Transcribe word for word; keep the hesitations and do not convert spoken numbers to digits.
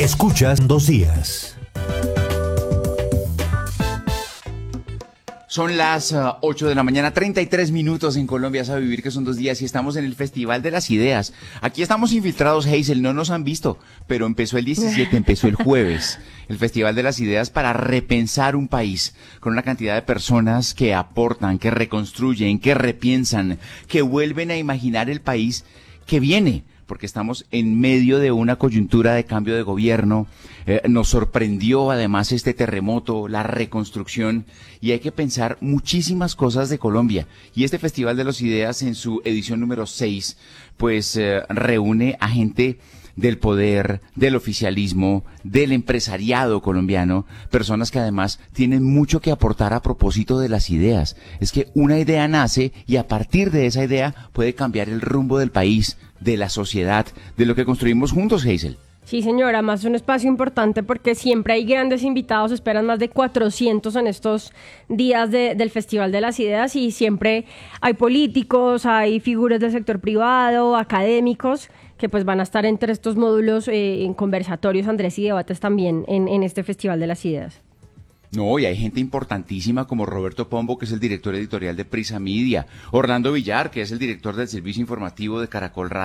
Escuchas Dos Días. Son las uh, ocho de la mañana, treinta y tres minutos en Colombia. Sabe vivir que son dos días y estamos en el Festival de las Ideas. Aquí estamos infiltrados, Hazel, no nos han visto, pero empezó el diecisiete, empezó el jueves. El Festival de las Ideas para repensar un país con una cantidad de personas que aportan, que reconstruyen, que repiensan, que vuelven a imaginar el país que viene. Porque estamos en medio de una coyuntura de cambio de gobierno, eh, nos sorprendió además este terremoto, la reconstrucción, y hay que pensar muchísimas cosas de Colombia. Y este Festival de las Ideas en su edición número seis, pues eh, reúne a gente del poder, del oficialismo, del empresariado colombiano, personas que además tienen mucho que aportar a propósito de las ideas. Es que una idea nace y a partir de esa idea puede cambiar el rumbo del país, de la sociedad, de lo que construimos juntos, Hazel. Sí, señora, además es un espacio importante porque siempre hay grandes invitados, esperan más de cuatrocientos en estos días de, del Festival de las Ideas y siempre hay políticos, hay figuras del sector privado, académicos, que pues van a estar entre estos módulos eh, en conversatorios, Andrés, y debates también en, en este Festival de las Ideas. No, y hay gente importantísima como Roberto Pombo, que es el director editorial de Prisa Media, Orlando Villar, que es el director del servicio informativo de Caracol Radio.